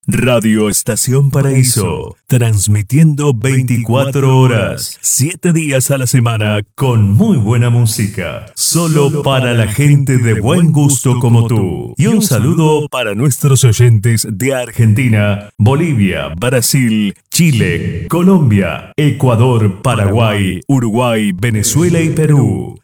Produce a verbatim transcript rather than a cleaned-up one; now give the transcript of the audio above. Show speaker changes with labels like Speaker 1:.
Speaker 1: Radio Estación Paraíso, transmitiendo veinticuatro horas, siete días a la semana, con muy buena música, solo para la gente de buen gusto como tú. Y un saludo para nuestros oyentes de Argentina, Bolivia, Brasil, Chile, Colombia, Ecuador, Paraguay, Uruguay, Venezuela y Perú.